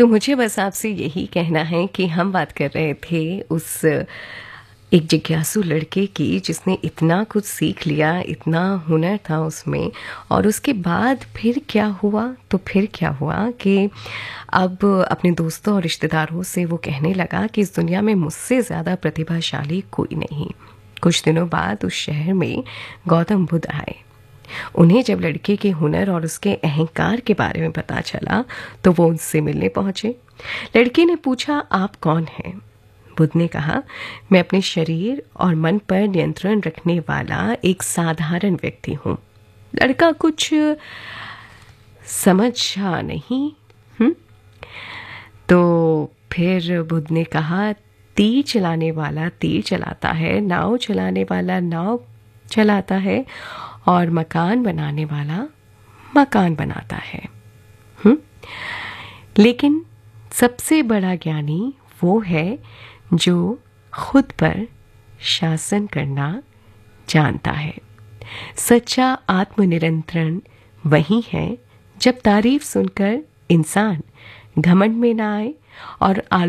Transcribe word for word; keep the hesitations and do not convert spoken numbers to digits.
तो मुझे बस आपसे यही कहना है कि हम बात कर रहे थे उस एक जिज्ञासु लड़के की जिसने इतना कुछ सीख लिया, इतना हुनर था उसमें और उसके बाद फिर क्या हुआ, तो फिर क्या हुआ कि अब अपने दोस्तों और रिश्तेदारों से वो कहने लगा कि इस दुनिया में मुझसे ज़्यादा प्रतिभाशाली कोई नहीं। कुछ दिनों बाद उस शहर में गौतम बुद्ध आए। उन्हें जब लड़के के हुनर और उसके अहंकार के बारे में पता चला तो वो उनसे मिलने पहुंचे। लड़के ने पूछा, आप कौन हैं? बुद्ध ने कहा, मैं अपने शरीर और मन पर नियंत्रण रखने वाला एक साधारण व्यक्ति हूँ। लड़का कुछ समझा नहीं। हुँ? तो फिर बुद्ध ने कहा, तीर चलाने वाला तीर चलाता है, नाव चलाने वाला नाव चलाता है और मकान बनाने वाला मकान बनाता है। हुँ? लेकिन सबसे बड़ा ज्ञानी वो है जो खुद पर शासन करना जानता है। सच्चा आत्मनियंत्रण वही है जब तारीफ सुनकर इंसान घमंड में ना आए और